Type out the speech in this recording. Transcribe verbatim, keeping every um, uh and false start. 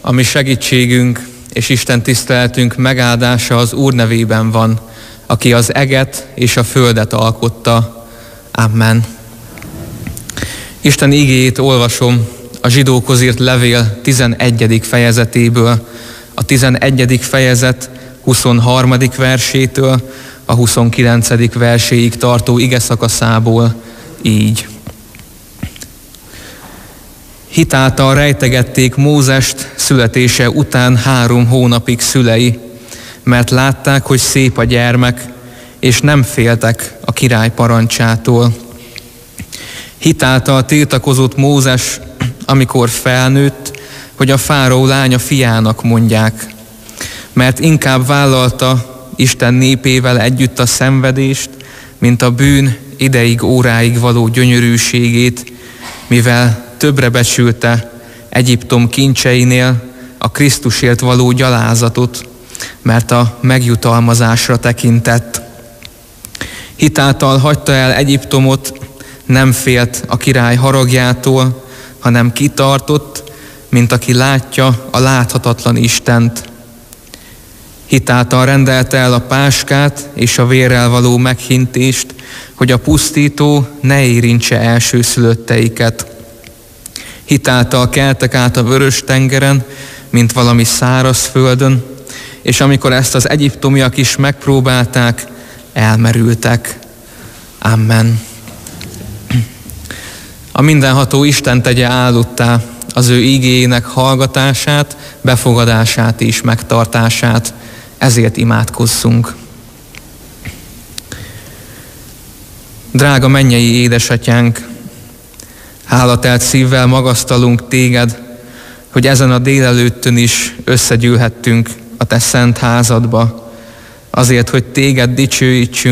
A mi segítségünk és Isten tiszteletünk megáldása az Úr nevében van, aki az eget és a földet alkotta. Amen. Isten igéjét olvasom a Zsidókhoz írt levél tizenegyedik fejezetéből, a tizenegyedik fejezet huszonharmadik versétől a huszonkilencedik verséig tartó igeszakaszából így. Hitáltal rejtegették Mózest születése után három hónapig szülei, mert látták, hogy szép a gyermek, és nem féltek a király parancsától. Hitáltal tiltakozott Mózes, amikor felnőtt, hogy a fáraó lánya fiának mondják, mert inkább vállalta Isten népével együtt a szenvedést, mint a bűn ideig óráig való gyönyörűségét, mivel többre becsülte Egyiptom kincseinél a Krisztusért való gyalázatot, mert a megjutalmazásra tekintett. Hitáltal hagyta el Egyiptomot, nem félt a király haragjától, hanem kitartott, mint aki látja a láthatatlan Istent. Hitáltal rendelte el a páskát és a vérrel való meghintést, hogy a pusztító ne érintse elsőszülötteiket. Hitáltal keltek át a Vörös-tengeren, mint valami száraz földön, és amikor ezt az egyiptomiak is megpróbálták, elmerültek. Amen. A mindenható Isten tegye áldottá az ő igéjének hallgatását, befogadását és megtartását, ezért imádkozzunk. Drága mennyei édesatyánk, hálatelt szívvel magasztalunk téged, hogy ezen a délelőttön is összegyűlhettünk a te szent házadba, azért, hogy téged dicsőítsünk,